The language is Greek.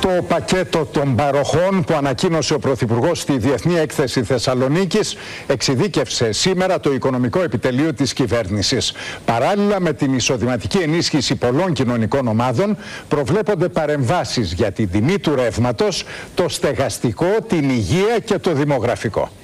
Το πακέτο των παροχών που ανακοίνωσε ο Πρωθυπουργός στη Διεθνή Έκθεση Θεσσαλονίκης εξειδίκευσε σήμερα το οικονομικό επιτελείο της κυβέρνησης. Παράλληλα με την εισοδηματική ενίσχυση πολλών κοινωνικών ομάδων, προβλέπονται παρεμβάσεις για την τιμή του ρεύματος, το στεγαστικό, την υγεία και το δημογραφικό.